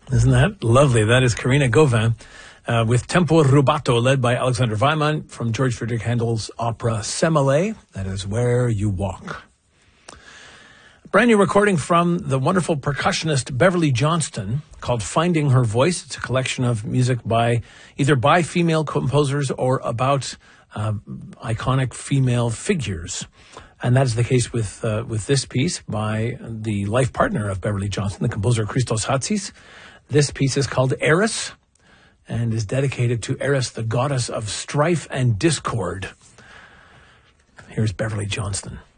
Isn't that lovely? That is Karina Gauvin with Tempo Rubato, led by Alexander Weimann from George Friedrich Handel's opera Semele. That is Where You Walk. A brand new recording from the wonderful percussionist Beverly Johnston called Finding Her Voice. It's a collection of music either by female composers or about iconic female figures. And that is the case with this piece by the life partner of Beverly Johnston, the composer Christos Hatsis. This piece is called Eris and is dedicated to Eris, the goddess of strife and discord. Here's Beverly Johnston.